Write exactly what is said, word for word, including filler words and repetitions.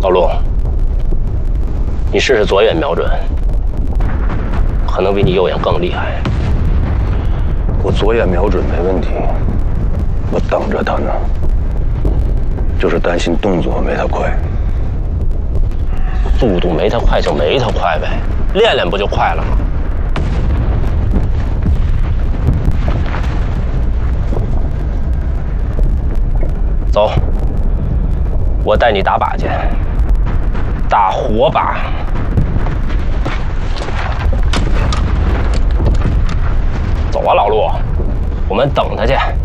老陆，你试试左眼瞄准，可能比你右眼更厉害。 我左眼瞄准没问题，我等着他呢，就是担心动作没他快。 速度没他快就没他快呗，练练不就快了吗？走，我带你打靶去，打火把。走啊，老陆，我们等他去。